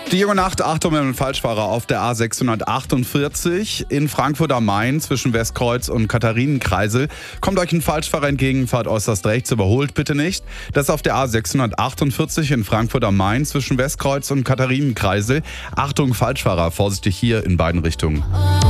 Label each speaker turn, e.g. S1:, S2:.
S1: Die junge Nacht, Achtung mit dem Falschfahrer auf der A648 in Frankfurt am Main zwischen Westkreuz und Katharinenkreisel. Kommt euch ein Falschfahrer entgegen, fahrt äußerst rechts, überholt bitte nicht. Das ist auf der A648 in Frankfurt am Main zwischen Westkreuz und Katharinenkreisel. Achtung Falschfahrer, vorsichtig hier in beiden Richtungen.